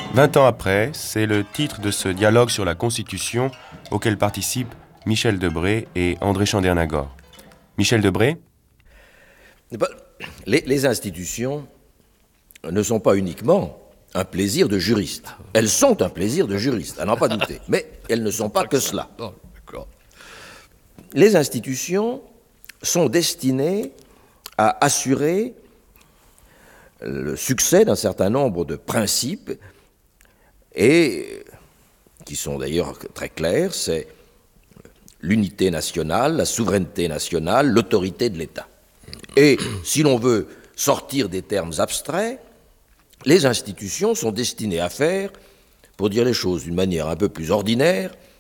20 ans après, c'est le titre de ce dialogue sur la Constitution auquel participent Michel Debré et André Chandernagor. Michel Debré. Les institutions ne sont pas uniquement un plaisir de juriste. Elles sont un plaisir de juriste, à n'en pas douter. Mais elles ne sont pas que cela. Les institutions sont destinées à assurer le succès d'un certain nombre de principes et qui sont d'ailleurs très clairs, c'est l'unité nationale, la souveraineté nationale, l'autorité de l'État. Et si l'on veut sortir des termes abstraits, les institutions sont destinées à faire, pour dire les choses d'une manière un peu plus ordinaire,